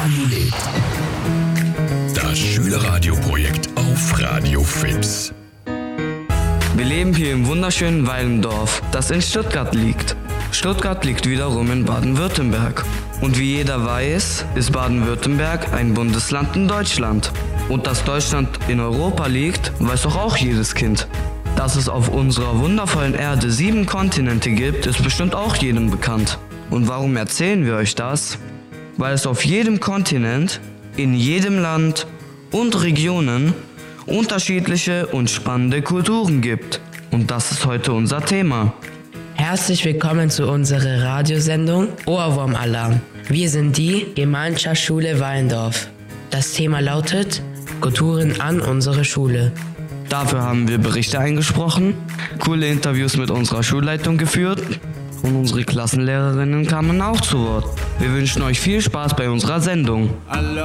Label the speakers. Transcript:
Speaker 1: Radio lebt. Das Schülerradioprojekt auf Radio FIPS.
Speaker 2: Wir leben hier im wunderschönen Weilendorf, das in Stuttgart liegt. Stuttgart liegt wiederum in Baden-Württemberg. Und wie jeder weiß, ist Baden-Württemberg ein Bundesland in Deutschland. Und dass Deutschland in Europa liegt, weiß doch auch jedes Kind. Dass es auf unserer wundervollen Erde 7 Kontinente gibt, ist bestimmt auch jedem bekannt. Und warum erzählen wir euch das? Weil es auf jedem Kontinent, in jedem Land und Regionen unterschiedliche und spannende Kulturen gibt. Und das ist heute unser Thema.
Speaker 3: Herzlich willkommen zu unserer Radiosendung Ohrwurm-Alarm. Wir sind die Gemeinschaftsschule Weilendorf. Das Thema lautet Kulturen an unserer Schule.
Speaker 2: Dafür haben wir Berichte eingesprochen, coole Interviews mit unserer Schulleitung geführt und unsere Klassenlehrerinnen kamen auch zu Wort. Wir wünschen euch viel Spaß bei unserer Sendung.